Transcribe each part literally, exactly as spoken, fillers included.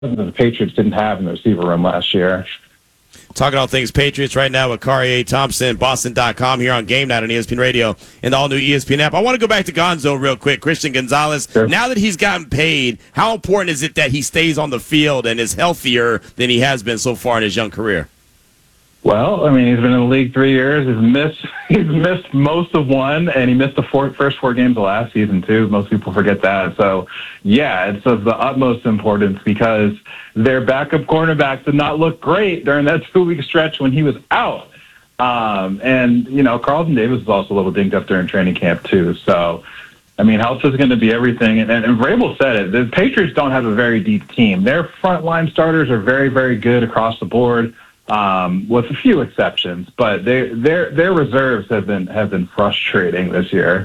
that the Patriots didn't have in the receiver room last year. Talking all things Patriots right now with Kari A. Thompson, Boston dot com here on Game Night on E S P N Radio and the all-new E S P N app. I want to go back to Gonzo real quick. Christian Gonzalez, Sure. Now that he's gotten paid, how important is it that he stays on the field and is healthier than he has been so far in his young career? Well, I mean, he's been in the league three years. He's missed he's missed most of one, and he missed the four, first four games of last season, too. Most people forget that. So, yeah, it's of the utmost importance because their backup cornerbacks did not look great during that two-week stretch when he was out. Um, and, you know, Carlton Davis was also a little dinged up during training camp, too. So, I mean, health is going to be everything. And, and, and Vrabel said it. The Patriots don't have a very deep team. Their frontline starters are very, very good across the board. Um, with a few exceptions, but they, their their reserves have been have been frustrating this year.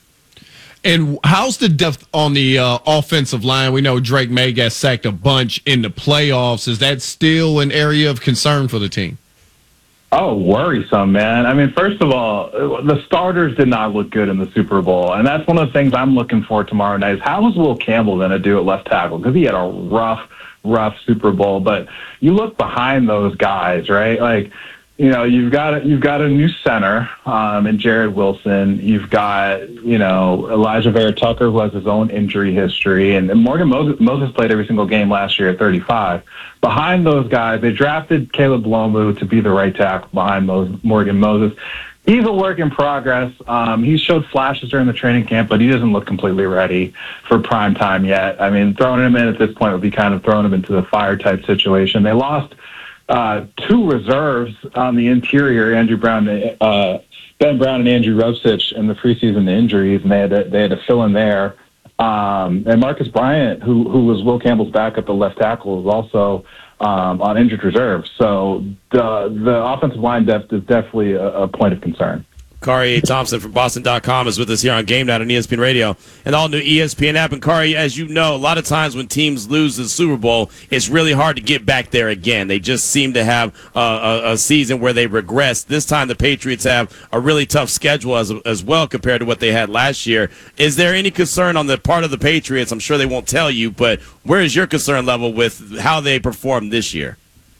And how's the depth on the uh, offensive line? We know Drake May got sacked a bunch in the playoffs. Is that still an area of concern for the team? Oh, worrisome, man. I mean, first of all, the starters did not look good in the Super Bowl, and that's one of the things I'm looking for tomorrow night is how is Will Campbell going to do at left tackle? Because he had a rough rough Super Bowl, but you look behind those guys, right? Like, you know, you've got you've got a new center um, in Jared Wilson. You've got, you know, Elijah Vera Tucker, who has his own injury history, and, and Morgan Moses, Moses played every single game last year at thirty-five. Behind those guys, they drafted Caleb Lomu to be the right tackle behind Moses, Morgan Moses. He's a work in progress. Um, he showed flashes during the training camp, but he doesn't look completely ready for prime time yet. I mean, throwing him in at this point would be kind of throwing him into the fire type situation. They lost uh, two reserves on the interior, Andrew Brown, uh, Ben Brown and Andrew Rovsich in the preseason injuries, and they had to, they had to fill in there. Um, and Marcus Bryant, who who was Will Campbell's backup at left tackle, was also um, on injured reserve. So the the offensive line depth is definitely a, a point of concern. Kari A. Thompson from Boston dot com is with us here on Game Night on E S P N Radio and the all-new E S P N app. And, Kari, as you know, a lot of times when teams lose the Super Bowl, it's really hard to get back there again. They just seem to have a, a, a season where they regress. This time the Patriots have a really tough schedule as, as well compared to what they had last year. Is there any concern on the part of the Patriots? I'm sure they won't tell you, but where is your concern level with how they perform this year?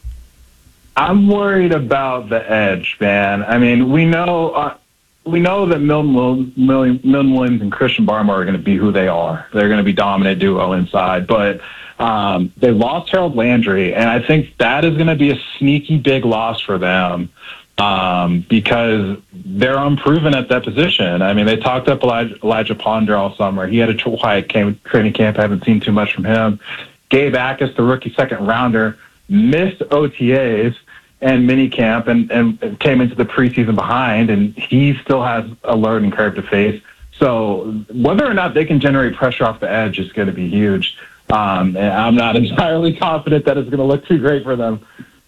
I'm worried about the edge, man. I mean, we know uh, we know that Milton, Milton, Milton Williams and Christian Barmore are going to be who they are. They're going to be dominant duo inside, but um, they lost Harold Landry, and I think that is going to be a sneaky big loss for them um, because they're unproven at that position. I mean, they talked up Elijah, Elijah Ponder all summer. He had a quiet training camp. I haven't seen too much from him. Gabe Akis, the rookie second rounder, missed O T As and minicamp and, and came into the preseason behind, and he still has a learning curve to face. So whether or not they can generate pressure off the edge is going to be huge. Um, and I'm not entirely confident that it's going to look too great for them.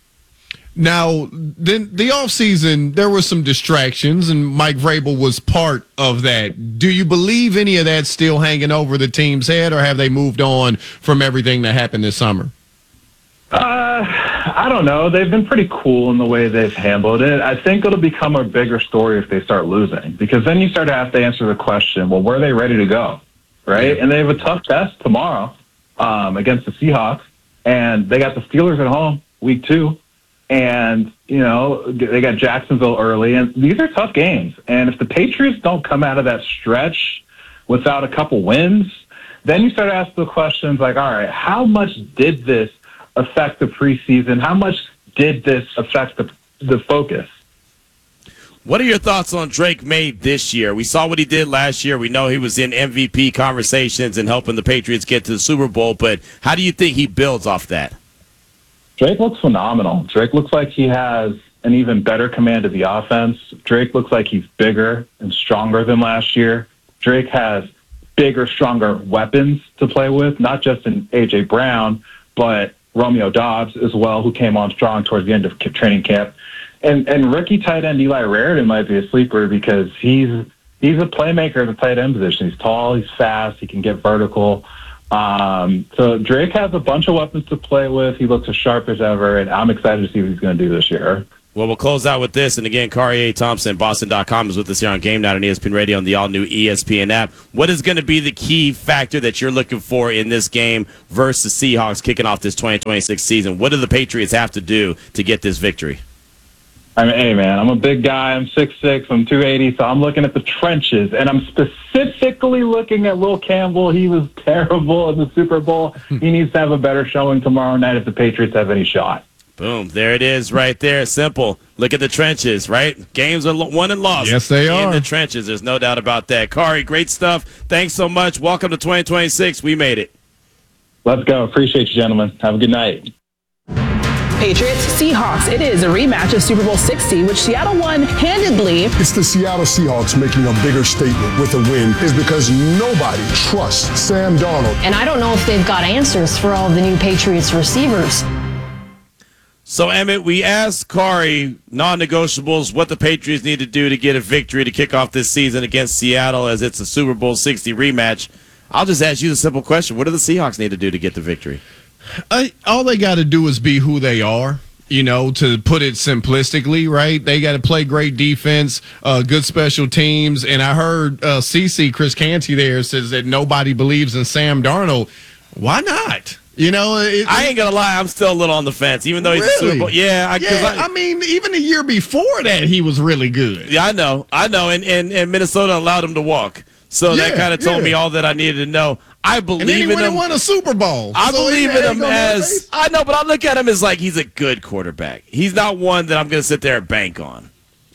Now, then the offseason, there were some distractions, and Mike Vrabel was part of that. Do you believe any of that still hanging over the team's head, or have they moved on from everything that happened this summer? Uh, I don't know. They've been pretty cool in the way they've handled it. I think it'll become a bigger story if they start losing, because then you start to have to answer the question, well, were they ready to go, right? And they have a tough test tomorrow um, against the Seahawks, and they got the Steelers at home week two, and, you know, they got Jacksonville early, and these are tough games. And if the Patriots don't come out of that stretch without a couple wins, then you start to ask the questions like, all right, how much did this affect the preseason? How much did this affect the the focus? What are your thoughts on Drake May this year? We saw what he did last year. We know he was in M V P conversations and helping the Patriots get to the Super Bowl, but how do you think he builds off that? Drake looks phenomenal. Drake looks like he has an even better command of the offense. Drake looks like he's bigger and stronger than last year. Drake has bigger, stronger weapons to play with, not just in A J Brown, but Romeo Dobbs as well, who came on strong towards the end of training camp. And and rookie tight end Eli Raritan might be a sleeper because he's he's a playmaker at the tight end position. He's tall, he's fast, he can get vertical. Um, so Drake has a bunch of weapons to play with. He looks as sharp as ever, and I'm excited to see what he's going to do this year. Well, we'll close out with this. And again, Kari A. Thompson, Boston dot com, is with us here on Game Night on E S P N Radio and the all-new E S P N app. What is going to be the key factor that you're looking for in this game versus the Seahawks kicking off this twenty twenty-six season? What do the Patriots have to do to get this victory? I mean, hey, man, I'm a big guy. I'm six six. I'm two eighty, so I'm looking at the trenches, and I'm specifically looking at Will Campbell. He was terrible in the Super Bowl. He needs to have a better showing tomorrow night if the Patriots have any shot. Boom. There it is right there. Simple. Look at the trenches, right? Games are won and lost. Yes, they are. In the trenches. There's no doubt about that. Kari, great stuff. Thanks so much. Welcome to twenty twenty-six. We made it. Let's go. Appreciate you, gentlemen. Have a good night. Patriots, Seahawks. It is a rematch of Super Bowl sixty, which Seattle won handedly. It's the Seattle Seahawks making a bigger statement with a win is because nobody trusts Sam Darnold. And I don't know if they've got answers for all of the new Patriots receivers. So, Emmett, we asked Kari, non-negotiables, what the Patriots need to do to get a victory to kick off this season against Seattle as it's a Super Bowl sixty rematch. I'll just ask you the simple question. What do the Seahawks need to do to get the victory? Uh, all they got to do is be who they are. You know, to put it simplistically, right? They got to play great defense, uh, good special teams. And I heard uh, C C, Chris Canty there, says that nobody believes in Sam Darnold. Why not? You know, it, I ain't gonna lie, I'm still a little on the fence, even though he's really? a Super Bowl. Yeah, I, yeah. I, I mean, even the year before that, he was really good. Yeah, I know, I know, and and, and Minnesota allowed him to walk, so yeah, that kind of told yeah. me all that I needed to know. I believe and then he in went him. And won a Super Bowl. I so believe in him as I I know, but I look at him as like he's a good quarterback. He's not one that I'm gonna sit there and bank on.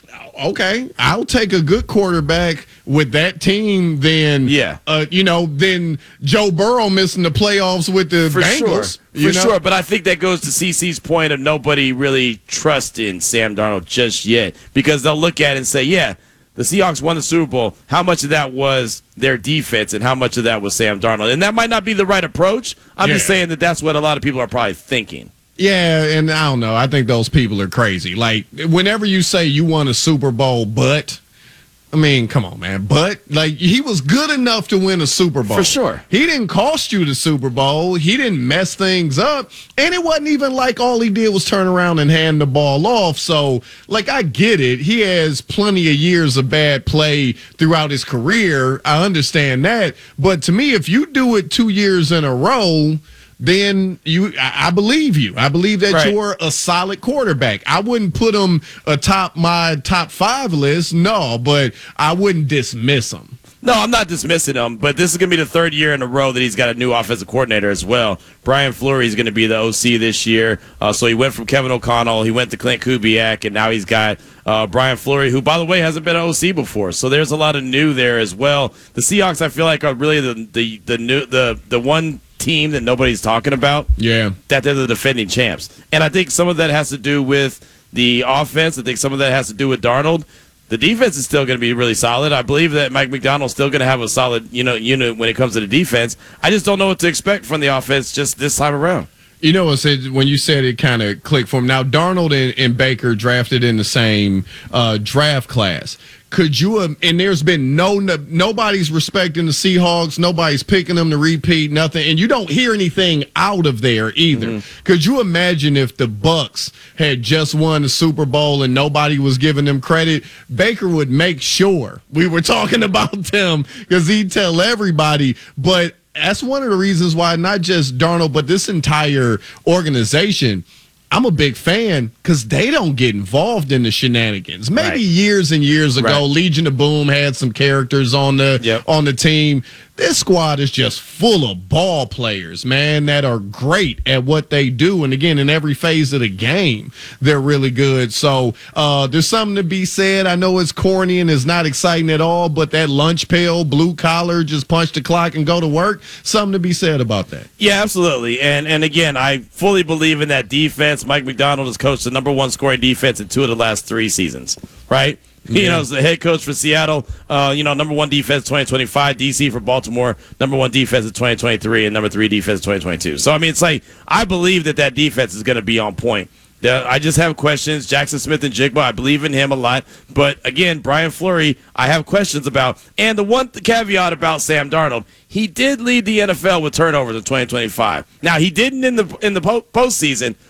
Okay, I'll take a good quarterback with that team than yeah. uh, you know, than Joe Burrow missing the playoffs with the For Bengals. Sure. For know? sure, but I think that goes to C C's point of nobody really trusting Sam Darnold just yet because they'll look at it and say, yeah, the Seahawks won the Super Bowl. How much of that was their defense and how much of that was Sam Darnold? And that might not be the right approach. I'm yeah. just saying that that's what a lot of people are probably thinking. Yeah, and I don't know. I think those people are crazy. Like, whenever you say you won a Super Bowl, but, I mean, come on, man. But, like, he was good enough to win a Super Bowl. For sure. He didn't cost you the Super Bowl. He didn't mess things up. And it wasn't even like all he did was turn around and hand the ball off. So, like, I get it. He has plenty of years of bad play throughout his career. I understand that. But to me, if you do it two years in a row, then you, I, I believe you. I believe that right. you're a solid quarterback. I wouldn't put him atop my top five list, no, but I wouldn't dismiss him. No, I'm not dismissing him, but this is going to be the third year in a row that he's got a new offensive coordinator as well. Brian Fleury is going to be the O C this year. Uh, so he went from Kevin O'Connell, he went to Clint Kubiak, and now he's got uh, Brian Fleury, who, by the way, hasn't been an O C before. So there's a lot of new there as well. The Seahawks, I feel like, are really the the the new the the one team that nobody's talking about. Yeah, that they're the defending champs, and I think some of that has to do with the offense. I think some of that has to do with Darnold. The defense is still going to be really solid. I believe that Mike McDonald's still going to have a solid, you know, unit when it comes to the defense. I just don't know what to expect from the offense just this time around. You know, when you said it kind of clicked for him. Now, Darnold and, and Baker drafted in the same uh, draft class. Could you, um, and there's been no, no, nobody's respecting the Seahawks. Nobody's picking them to repeat, nothing. And you don't hear anything out of there either. Mm-hmm. Could you imagine if the Bucks had just won the Super Bowl and nobody was giving them credit? Baker would make sure we were talking about them because he'd tell everybody. But that's one of the reasons why not just Darnold, but this entire organization, I'm a big fan because they don't get involved in the shenanigans. Maybe right. years and years ago, right. Legion of Boom had some characters on the yep. on the team. This squad is just full of ball players, man, that are great at what they do. And again, in every phase of the game, they're really good. So uh, there's something to be said. I know it's corny and it's not exciting at all, but that lunch pail, blue collar, just punch the clock and go to work, something to be said about that. Yeah, absolutely. And and again, I fully believe in that defense. Mike McDonald has coached the number one scoring defense in two of the last three seasons, right? Yeah. You know, as the head coach for Seattle, uh, you know, number one defense twenty twenty-five, D C for Baltimore, number one defense in twenty twenty-three, and number three defense twenty twenty-two. So, I mean, it's like, I believe that that defense is going to be on point. Uh, I just have questions. Jackson Smith and Jigba, I believe in him a lot. But, again, Brian Fleury, I have questions about. And the one caveat about Sam Darnold, he did lead the N F L with turnovers in twenty twenty-five. Now, he didn't in the in the po- postseason,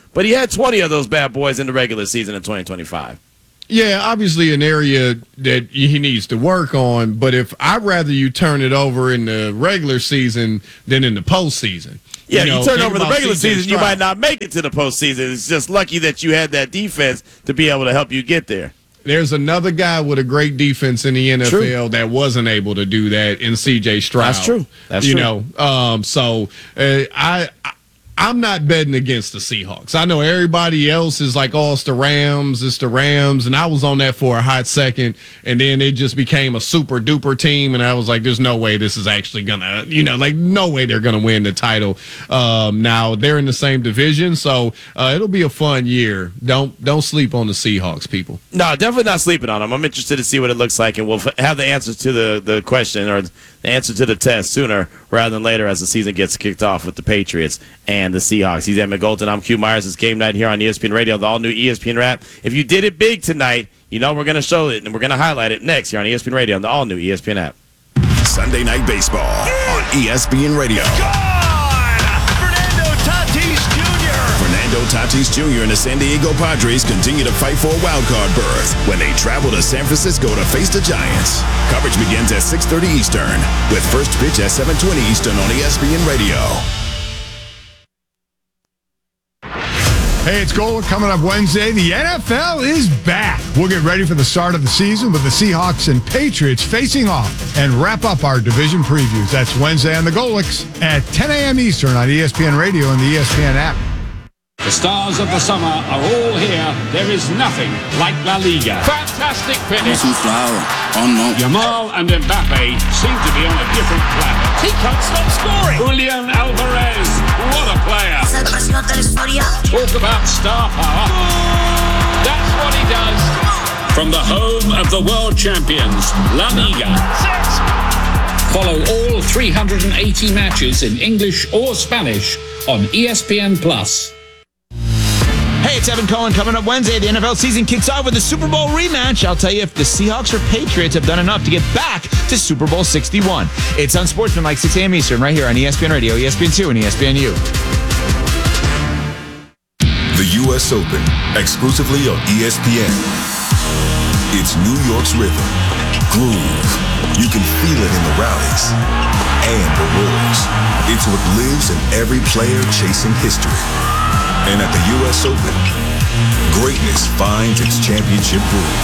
but he had twenty of those bad boys in the regular season in twenty twenty-five. Yeah, obviously an area that he needs to work on. But if I'd rather you turn it over in the regular season than in the postseason. Yeah, you, know, you turn think over the about regular C J season, you Stroud. might not make it to the postseason. It's just lucky that you had that defense to be able to help you get there. There's another guy with a great defense in the N F L True. that wasn't able to do that in C J Stroud. That's true. That's you true. know, um, so uh, I. I I'm not betting against the Seahawks. I know everybody else is like, oh, it's the Rams, it's the Rams. And I was on that for a hot second. And then it just became a super duper team. And I was like, there's no way this is actually going to, you know, like no way they're going to win the title. Um, now they're in the same division. So uh, it'll be a fun year. Don't don't sleep on the Seahawks, people. No, definitely not sleeping on them. I'm interested to see what it looks like, and we'll f- have the answers to the, the question or the answer to the test sooner rather than later as the season gets kicked off with the Patriots and the Seahawks. He's Emmett Golden. I'm Q Myers. It's Game Night here on E S P N Radio, the all-new E S P N Rap. If you did it big tonight, you know we're going to show it, and we're going to highlight it next here on E S P N Radio on the all-new E S P N app. Sunday Night Baseball on E S P N Radio. Fernando Tatis Junior Fernando Tatis Junior and the San Diego Padres continue to fight for a wild card berth when they travel to San Francisco to face the Giants. Coverage begins at six thirty Eastern with first pitch at seven twenty Eastern on E S P N Radio. Hey, it's Gold coming up Wednesday. The N F L is back. We'll get ready for the start of the season with the Seahawks and Patriots facing off and wrap up our division previews. That's Wednesday on the Golics at ten a.m. Eastern on E S P N Radio and the E S P N app. The stars of the summer are all here. There is nothing like La Liga. Fantastic finish. Yamal and Mbappe seem to be on a different planet. He can't stop scoring. Julian Alvarez, what a player. Talk about star power. That's what he does. From the home of the world champions, La Liga. Follow all three hundred eighty matches in English or Spanish on E S P N Plus. Hey, it's Evan Cohen. Coming up Wednesday, the N F L season kicks off with a Super Bowl rematch. I'll tell you if the Seahawks or Patriots have done enough to get back to Super Bowl sixty-one. It's Unsportsmanlike, six a.m. Eastern, right here on E S P N Radio, E S P N two, and E S P N U. The U S Open, exclusively on E S P N. It's New York's rhythm, groove. You can feel it in the rallies and the roars. It's what lives in every player chasing history. And at the U S Open, greatness finds its championship groove.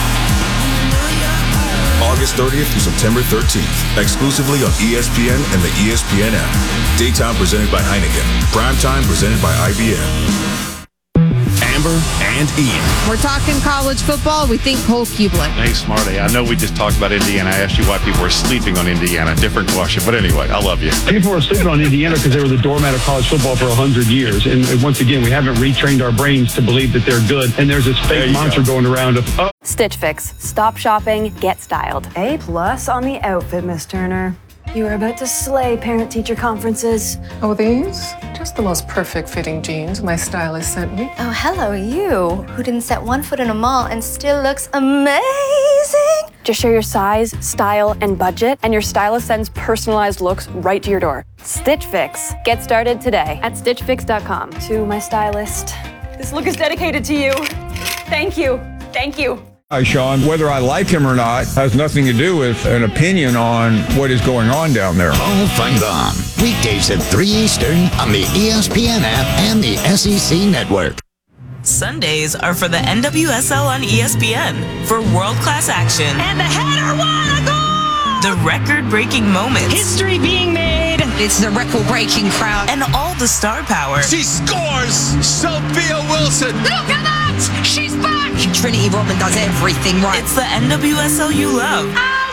August thirtieth through September thirteenth, exclusively on E S P N and the E S P N app. Daytime presented by Heineken. Primetime presented by I B M. Amber and Ian. We're talking college football. We think Cole Kubelik. Hey, Smarty. I know we just talked about Indiana. I asked you why people were sleeping on Indiana. Different question. But anyway, I love you. People were sleeping on Indiana because they were the doormat of college football for one hundred years. And once again, we haven't retrained our brains to believe that they're good. And there's this fake monster go. going around of, oh. Stitch Fix. Stop shopping, get styled. A plus on the outfit, Miss Turner. You are about to slay parent-teacher conferences. Oh, these? Just the most perfect fitting jeans my stylist sent me. Oh, hello, you, who didn't set one foot in a mall and still looks amazing. Just share your size, style, and budget, and your stylist sends personalized looks right to your door. Stitch Fix. Get started today at stitch fix dot com. To my stylist, this look is dedicated to you. Thank you. Thank you. Hi, Sean. Whether I like him or not has nothing to do with an opinion on what is going on down there. Paul Feinbaum. Weekdays at three Eastern on the E S P N app and the S E C network. Sundays are for the N W S L on E S P N for world-class action. And the header won a goal! The record-breaking moments. History being made. It's the record-breaking crowd. And all the star power. She scores! Sophia Wilson! Look at that! She's back! Trinity Rodman does everything right. It's the N W S L you love.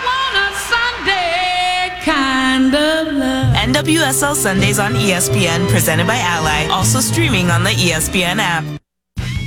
I want a Sunday kind of love. N W S L Sundays on E S P N, presented by Ally. Also streaming on the E S P N app.